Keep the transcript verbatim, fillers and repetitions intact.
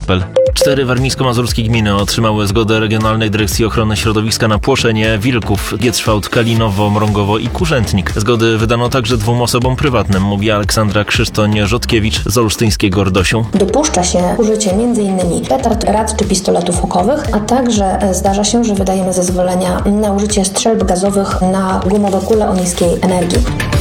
kropel. Cztery warmińsko-mazurskie gminy otrzymały zgodę Regionalnej Dyrekcji Ochrony Środowiska na płoszenie wilków: Gietrzwałd, Kalinowo, Mrągowo i Kurzętnik. Zgody wydano także dwóm osobom prywatnym, mówi Aleksandra Krzysztoń-Rzodkiewicz z olsztyńskiego Ordosiu. Dopuszcza się użycie między innymi petard, rad czy pistoletów hukowych, a także zdarza się, że wydajemy zezwolenia na użycie strzelb gazowych na gumowe kule o niskiej energii.